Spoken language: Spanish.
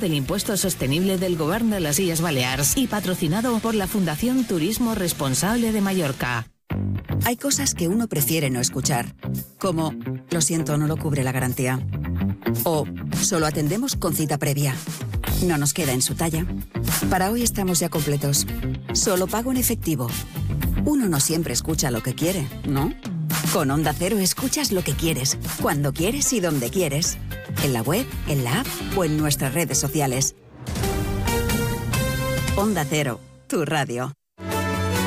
del impuesto sostenible del Govern de les Illes Balears y patrocinado por la Fundación Turismo Responsable de Mallorca. Hay cosas que uno prefiere no escuchar, como lo siento, no lo cubre la garantía. O solo atendemos con cita previa. No nos queda en su talla. Para hoy estamos ya completos. Solo pago en efectivo. Uno no siempre escucha lo que quiere, ¿no? Con Onda Cero escuchas lo que quieres, cuando quieres y donde quieres. En la web, en la app o en nuestras redes sociales. Onda Cero, tu radio.